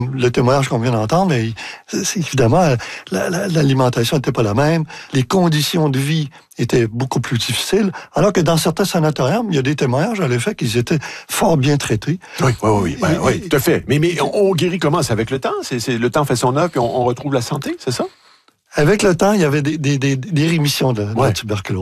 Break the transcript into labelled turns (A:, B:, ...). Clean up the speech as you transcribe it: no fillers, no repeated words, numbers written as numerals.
A: Le témoignage qu'on vient d'entendre, évidemment, l'alimentation n'était pas la même, les conditions de vie étaient beaucoup plus difficiles, alors que dans certains sanatoriums, il y a des témoignages à l'effet qu'ils étaient fort bien traités.
B: Oui, tout à fait. Mais on guérit comment? C'est avec le temps? Le temps fait son œuvre, puis on retrouve la santé, c'est ça?
A: Avec le temps, il y avait des rémissions de la tuberculose.